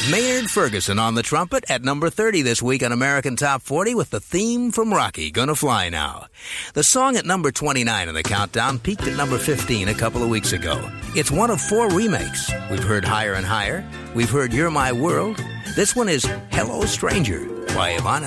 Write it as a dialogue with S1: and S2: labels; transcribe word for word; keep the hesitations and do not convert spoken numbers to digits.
S1: Maynard Ferguson on the trumpet at number thirty this week on American Top forty with the theme from Rocky, Gonna Fly Now. The song at number twenty-nine in the countdown peaked at number fifteen a couple of weeks ago. It's one of four remakes. We've heard Higher and Higher. We've heard You're My World. This one is Hello Stranger by Ivana